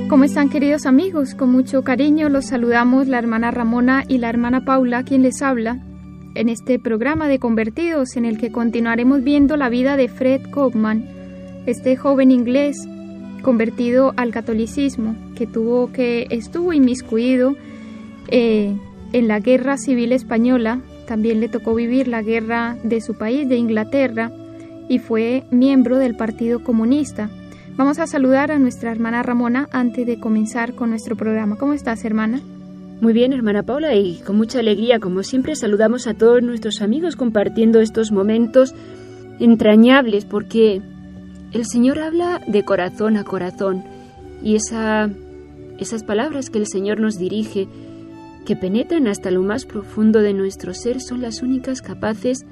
¿Cómo están, queridos amigos? Con mucho cariño los saludamos la hermana Ramona y la hermana Paula, quien les habla, en este programa de Convertidos, en el que continuaremos viendo la vida de Fred Kaufman, este joven inglés convertido al catolicismo, que estuvo inmiscuido en la Guerra Civil Española. También le tocó vivir la guerra de su país, de Inglaterra, y fue miembro del Partido Comunista. Vamos a saludar a nuestra hermana Ramona antes de comenzar con nuestro programa. ¿Cómo estás, hermana? Muy bien, hermana Paula, y con mucha alegría, como siempre, saludamos a todos nuestros amigos compartiendo estos momentos entrañables, porque el Señor habla de corazón a corazón, y esas palabras que el Señor nos dirige, que penetran hasta lo más profundo de nuestro ser, son las únicas capaces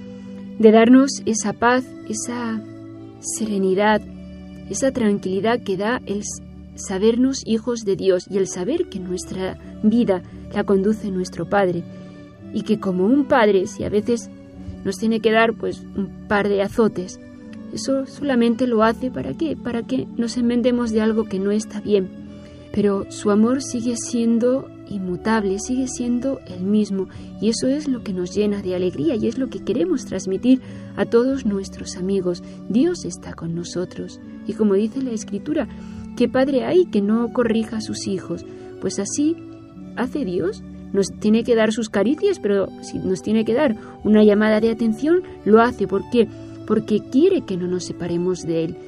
de darnos esa paz, esa serenidad, esa tranquilidad que da el sabernos hijos de Dios y el saber que nuestra vida la conduce nuestro Padre, y que como un padre, si a veces nos tiene que dar pues un par de azotes, eso solamente lo hace ¿para qué? Para que nos enmendemos de algo que no está bien, pero su amor sigue siendo inmutable, sigue siendo el mismo, y eso es lo que nos llena de alegría y es lo que queremos transmitir a todos nuestros amigos. Dios está con nosotros, y como dice la Escritura, ¿qué padre hay que no corrija a sus hijos? Pues así hace Dios. Nos tiene que dar sus caricias, pero si nos tiene que dar una llamada de atención, lo hace. ¿Por qué? Porque quiere que no nos separemos de Él.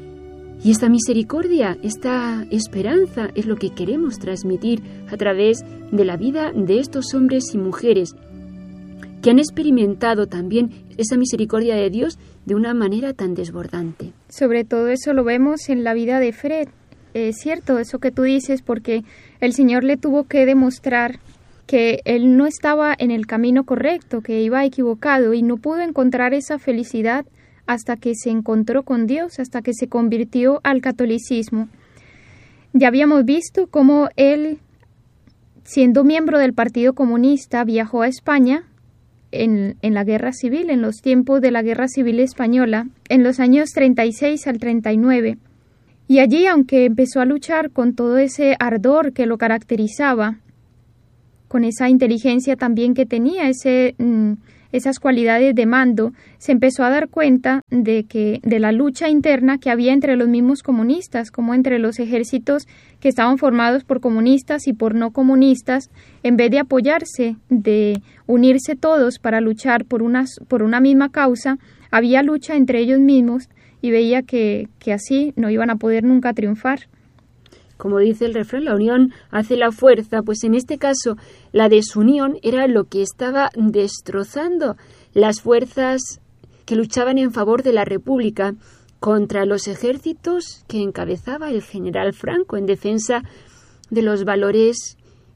Y esta misericordia, esta esperanza es lo que queremos transmitir a través de la vida de estos hombres y mujeres que han experimentado también esa misericordia de Dios de una manera tan desbordante. Sobre todo eso lo vemos en la vida de Fred. Es cierto eso que tú dices, porque el Señor le tuvo que demostrar que él no estaba en el camino correcto, que iba equivocado, y no pudo encontrar esa felicidad hasta que se encontró con Dios, hasta que se convirtió al catolicismo. Ya habíamos visto cómo él, siendo miembro del Partido Comunista, viajó a España en la Guerra Civil, en los tiempos de la Guerra Civil Española, en los años 36 al 39. Y allí, aunque empezó a luchar con todo ese ardor que lo caracterizaba, con esa inteligencia también que tenía, esas cualidades de mando, se empezó a dar cuenta de la lucha interna que había entre los mismos comunistas, como entre los ejércitos que estaban formados por comunistas y por no comunistas, en vez de apoyarse, de unirse todos para luchar por una misma causa, había lucha entre ellos mismos, y veía que así no iban a poder nunca triunfar. Como dice el refrán, la unión hace la fuerza, pues en este caso la desunión era lo que estaba destrozando las fuerzas que luchaban en favor de la República contra los ejércitos que encabezaba el general Franco en defensa de los valores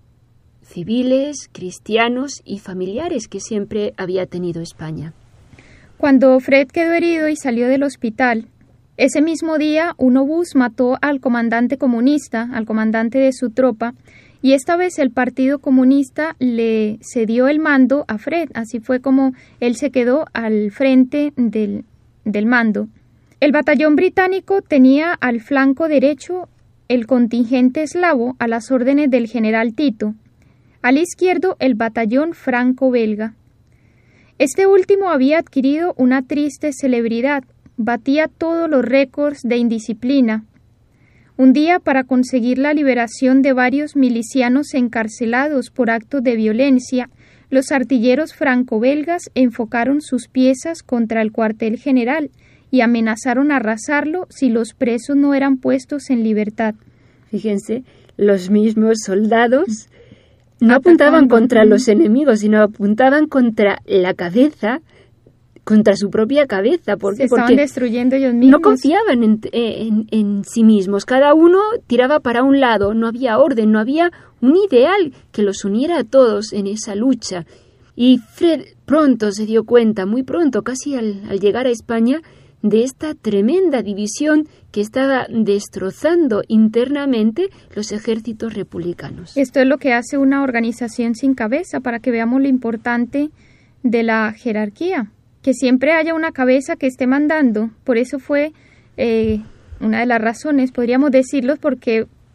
civiles, cristianos y familiares que siempre había tenido España. Cuando Fred quedó herido y salió del hospital, ese mismo día un obús mató al comandante comunista, al comandante de su tropa, y esta vez el Partido Comunista le cedió el mando a Fred. Así fue como él se quedó al frente del mando. El batallón británico tenía al flanco derecho el contingente eslavo a las órdenes del general Tito, al izquierdo el batallón franco-belga. Este último había adquirido una triste celebridad, batía todos los récords de indisciplina. Un día, para conseguir la liberación de varios milicianos encarcelados por actos de violencia, los artilleros franco-belgas enfocaron sus piezas contra el cuartel general y amenazaron arrasarlo si los presos no eran puestos en libertad. Fíjense, los mismos soldados no apuntaban contra los enemigos, sino apuntaban contra la cabeza, contra su propia cabeza. Porque estaban destruyendo ellos mismos. No confiaban en sí mismos. Cada uno tiraba para un lado. No había orden, no había un ideal que los uniera a todos en esa lucha. Y Fred pronto se dio cuenta, muy pronto, casi al llegar a España, de esta tremenda división que estaba destrozando internamente los ejércitos republicanos. Esto es lo que hace una organización sin cabeza, para que veamos lo importante de la jerarquía. Que siempre haya una cabeza que esté mandando. Por eso fue una de las razones, podríamos decirlo, porque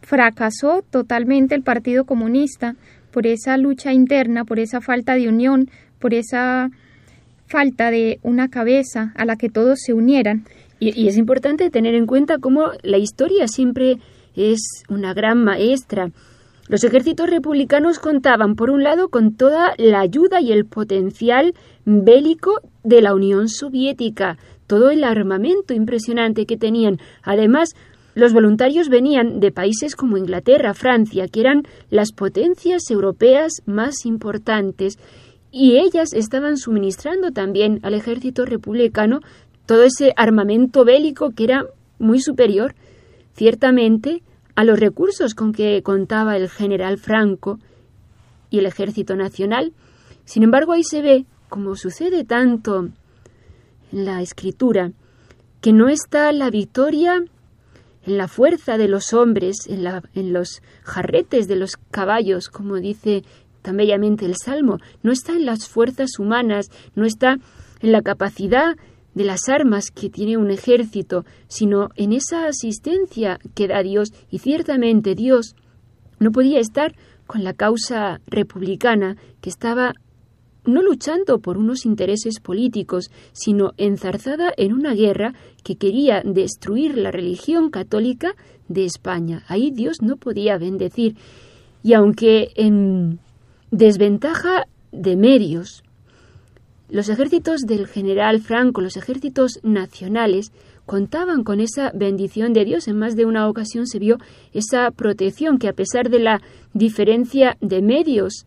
fracasó totalmente el Partido Comunista por esa lucha interna, por esa falta de unión, por esa falta de una cabeza a la que todos se unieran. Y es importante tener en cuenta cómo la historia siempre es una gran maestra. Los ejércitos republicanos contaban, por un lado, con toda la ayuda y el potencial bélico de la Unión Soviética, todo el armamento impresionante que tenían. Además, los voluntarios venían de países como Inglaterra, Francia, que eran las potencias europeas más importantes, y ellas estaban suministrando también al ejército republicano todo ese armamento bélico que era muy superior, ciertamente, a los recursos con que contaba el general Franco y el Ejército Nacional. Sin embargo, ahí se ve, como sucede tanto en la Escritura, que no está la victoria en la fuerza de los hombres, en los jarretes de los caballos, como dice tan bellamente el Salmo, no está en las fuerzas humanas, no está en la capacidad de las armas que tiene un ejército, sino en esa asistencia que da Dios. Y ciertamente Dios no podía estar con la causa republicana, que estaba no luchando por unos intereses políticos, sino enzarzada en una guerra que quería destruir la religión católica de España. Ahí Dios no podía bendecir. Y aunque en desventaja de medios, los ejércitos del general Franco, los ejércitos nacionales, contaban con esa bendición de Dios. En más de una ocasión se vio esa protección que, a pesar de la diferencia de medios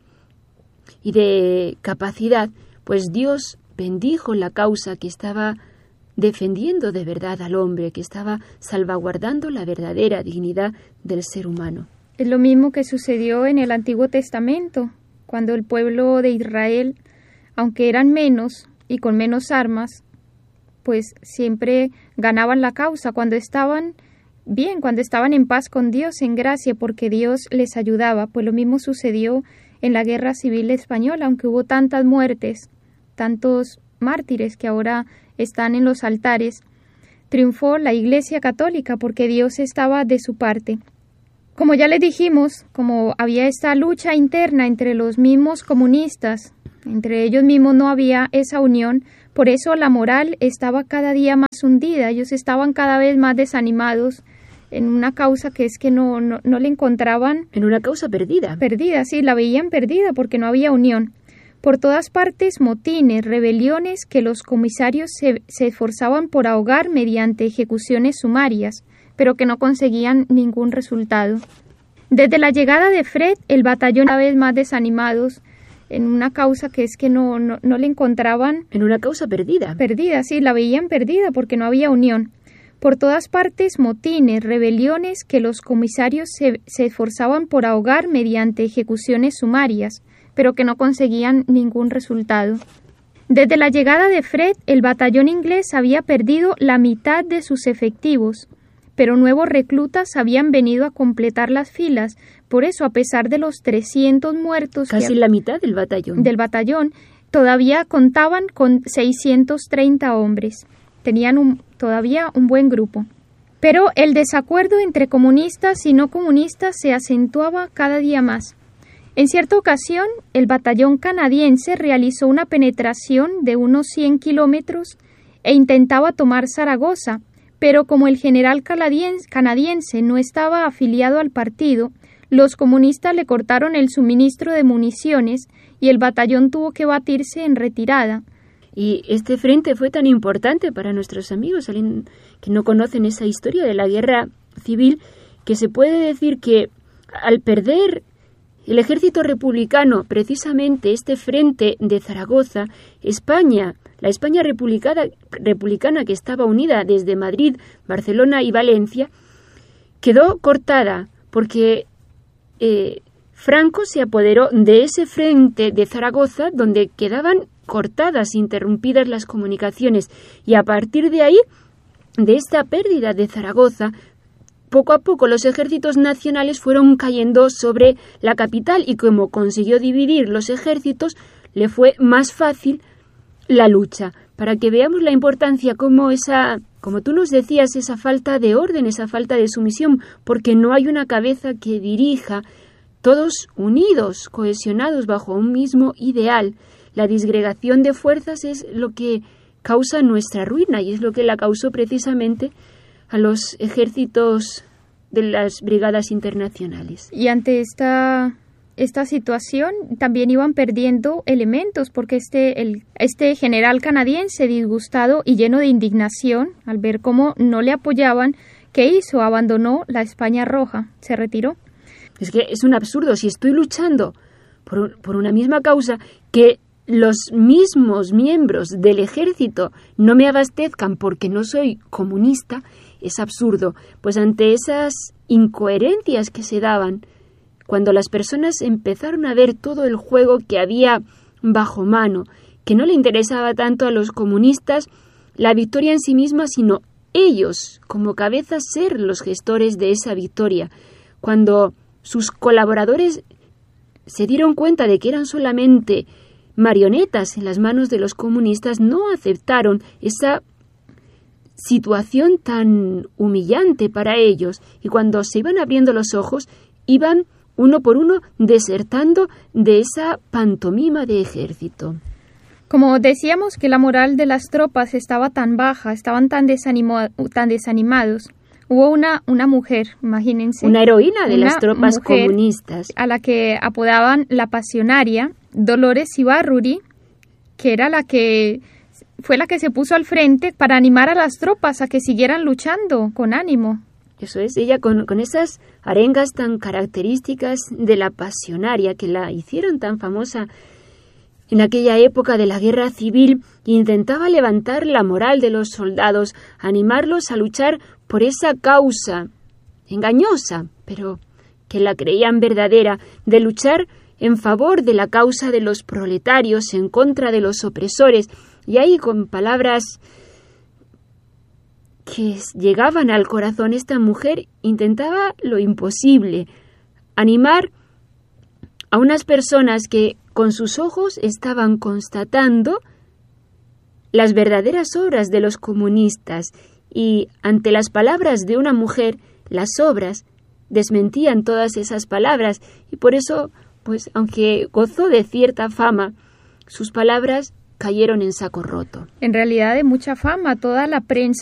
y de capacidad, pues Dios bendijo la causa que estaba defendiendo de verdad al hombre, que estaba salvaguardando la verdadera dignidad del ser humano. Es lo mismo que sucedió en el Antiguo Testamento, cuando el pueblo de Israel, aunque eran menos y con menos armas, pues siempre ganaban la causa cuando estaban bien, cuando estaban en paz con Dios, en gracia, porque Dios les ayudaba. Pues lo mismo sucedió en la Guerra Civil Española, aunque hubo tantas muertes, tantos mártires que ahora están en los altares, triunfó la Iglesia Católica porque Dios estaba de su parte. Como ya les dijimos, como había esta lucha interna entre los mismos comunistas, entre ellos mismos no había esa unión, por eso la moral estaba cada día más hundida, ellos estaban cada vez más desanimados en una causa que es que no le encontraban. En una causa perdida. Perdida, sí, la veían perdida porque no había unión. Por todas partes motines, rebeliones que los comisarios se esforzaban por ahogar mediante ejecuciones sumarias, pero que no conseguían ningún resultado. Desde la llegada de Fred, el batallón cada vez más desanimados en una causa que es que no le encontraban. En una causa perdida. Perdida, sí, la veían perdida porque no había unión. Por todas partes motines, rebeliones que los comisarios se esforzaban por ahogar mediante ejecuciones sumarias, pero que no conseguían ningún resultado. Desde la llegada de Fred, el batallón inglés había perdido la mitad de sus efectivos, pero nuevos reclutas habían venido a completar las filas. Por eso, a pesar de los 300 muertos... Casi la mitad del batallón. Todavía contaban con 630 hombres. Tenían todavía un buen grupo. Pero el desacuerdo entre comunistas y no comunistas se acentuaba cada día más. En cierta ocasión, el batallón canadiense realizó una penetración de unos 100 kilómetros e intentaba tomar Zaragoza, pero como el general canadiense no estaba afiliado al partido, los comunistas le cortaron el suministro de municiones y el batallón tuvo que batirse en retirada. Y este frente fue tan importante para nuestros amigos que no conocen esa historia de la guerra civil, que se puede decir que al perder el ejército republicano precisamente este frente de Zaragoza, la España republicana que estaba unida desde Madrid, Barcelona y Valencia, quedó cortada porque Franco se apoderó de ese frente de Zaragoza donde quedaban cortadas, interrumpidas las comunicaciones, y a partir de ahí, de esta pérdida de Zaragoza, poco a poco los ejércitos nacionales fueron cayendo sobre la capital, y como consiguió dividir los ejércitos, le fue más fácil la lucha. para que veamos la importancia como tú nos decías, esa falta de orden, esa falta de sumisión, porque no hay una cabeza que dirija, todos unidos, cohesionados bajo un mismo ideal. La disgregación de fuerzas es lo que causa nuestra ruina y es lo que la causó precisamente a los ejércitos de las brigadas internacionales. Y ante esta situación también iban perdiendo elementos porque este general canadiense, disgustado y lleno de indignación al ver cómo no le apoyaban, ¿qué hizo? Abandonó la España Roja, se retiró. Es que es un absurdo. Si estoy luchando por una misma causa, que los mismos miembros del ejército no me abastezcan porque no soy comunista, es absurdo. Pues ante esas incoherencias que se daban, cuando las personas empezaron a ver todo el juego que había bajo mano, que no le interesaba tanto a los comunistas la victoria en sí misma, sino ellos, como cabezas, ser los gestores de esa victoria. Cuando sus colaboradores se dieron cuenta de que eran solamente marionetas en las manos de los comunistas, no aceptaron esa situación tan humillante para ellos, y cuando se iban abriendo los ojos, iban uno por uno desertando de esa pantomima de ejército. Como decíamos que la moral de las tropas estaba tan baja, estaban tan desanimados, hubo una mujer, imagínense. Una heroína de las tropas comunistas. A la que apodaban la pasionaria, Dolores Ibárruri, que fue la que se puso al frente para animar a las tropas a que siguieran luchando con ánimo. Eso es, ella con esas arengas tan características de la pasionaria que la hicieron tan famosa en aquella época de la guerra civil, intentaba levantar la moral de los soldados, animarlos a luchar por esa causa engañosa, pero que la creían verdadera, de luchar en favor de la causa de los proletarios, en contra de los opresores, y ahí con palabras que llegaban al corazón, esta mujer intentaba lo imposible, animar a unas personas que con sus ojos estaban constatando las verdaderas obras de los comunistas, y ante las palabras de una mujer, las obras desmentían todas esas palabras, y por eso, pues aunque gozó de cierta fama, sus palabras cayeron en saco roto. En realidad de mucha fama, toda la prensa